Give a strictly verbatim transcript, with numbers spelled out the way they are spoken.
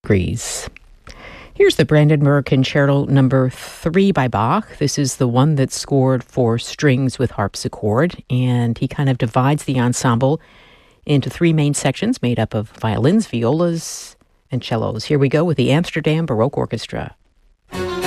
degrees. Here's the Brandenburg Concerto number three by Bach. This is the one that's scored for strings with harpsichord, and he kind of divides the ensemble into three main sections made up of violins, violas, and cellos. Here we go with the Amsterdam Baroque Orchestra.